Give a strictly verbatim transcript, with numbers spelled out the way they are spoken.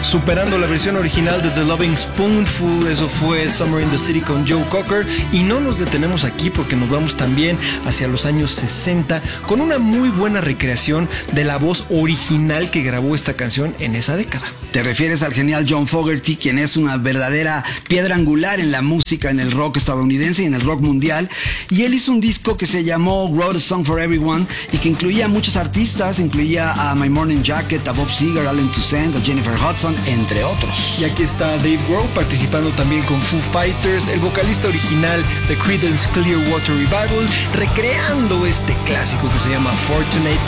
superando la versión original de The Loving Spoonful. Eso fue Summer in the City con Joe Cocker. Y no nos detenemos aquí porque nos vamos también hacia los años sesenta con una muy buena recreación de la voz original que grabó esta canción en esa década. Te refieres al genial John Fogerty, quien es una verdadera piedra angular en la música, en el rock estadounidense y en el rock mundial. Y él hizo un disco que se llamó Wrote a Song for Everyone y que incluía a muchos artistas, incluía a My Morning Jacket, a Bob Seger, a Allen Toussaint, a Jennifer Hudson, entre otros. Y aquí está Dave Grohl participando también con Foo Fighters, el vocalista original de Creedence Clearwater Revival, recreando este clásico que se llama Fortunate